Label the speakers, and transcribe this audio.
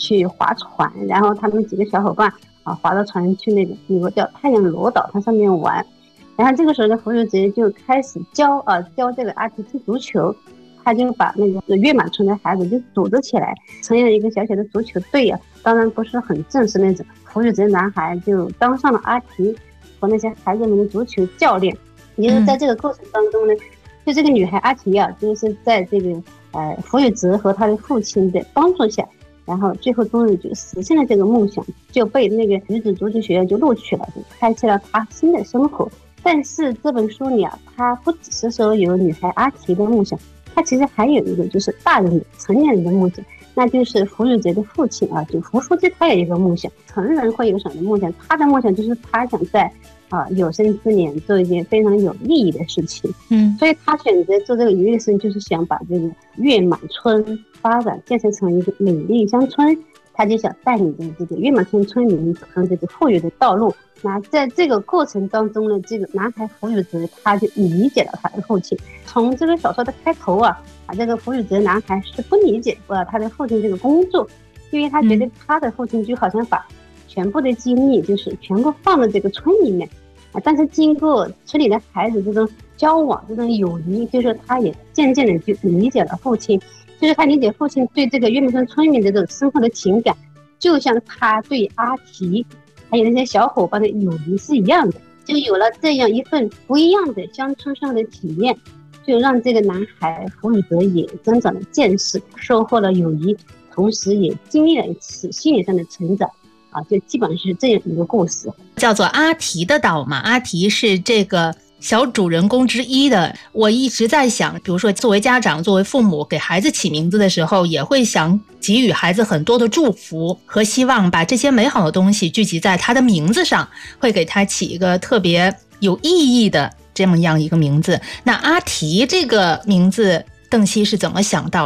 Speaker 1: 去划船，然后他们几个小伙伴划到船去那个叫太阳罗岛，它上面玩。然后这个时候呢，福有泽就开始教这个阿提踢足球，他就把那个月满村的孩子就组织起来，成立了一个小小的足球队当然不是很正式那种。福有泽男孩就当上了阿提和那些孩子们的足球教练。也就是在这个过程当中呢，就这个女孩阿提就是在这个福有泽和他的父亲的帮助下，然后最后终于就实现了这个梦想，就被那个女子足球学院就录取了，就开启了他新的生活。但是这本书里他不只是说有女孩阿提的梦想，他其实还有一个就是大人成年人的梦想，那就是福有泽的父亲就福书记，他有一个梦想。成人会有什么梦想？他的梦想就是他想在有生之年做一件非常有意义的事情。所以他选择做这个有意义的事情，就是想把这个月满村发展建设成一个美丽乡村。他就想带领着这个月满村村民走上这个富裕的道路。那在这个过程当中呢，这个男孩福有泽他就理解了他的父亲。从这个小说的开头这个福有泽男孩是不理解他的父亲这个工作，因为他觉得他的父亲就好像把全部的精力就是全部放在这个村里面但是经过村里的孩子这种交往，这种友谊，就是他也渐渐的就理解了父亲，就是他理解父亲对这个月满村村民的这种生活的情感，就像他对阿提还有那些小伙伴的友谊是一样的，就有了这样一份不一样的乡村上的体验，就让这个男孩福有泽也增长了见识，收获了友谊，同时也经历了一次心理上的成长就基本上是这样一个故事。
Speaker 2: 叫做阿提的岛嘛，阿提是这个小主人公之一的。我一直在想，比如说作为家长作为父母给孩子起名字的时候，也会想给予孩子很多的祝福和希望，把这些美好的东西聚集在他的名字上，会给他起一个特别有意义的这么样一个名字。那阿提这个名字，邓希是怎么想到？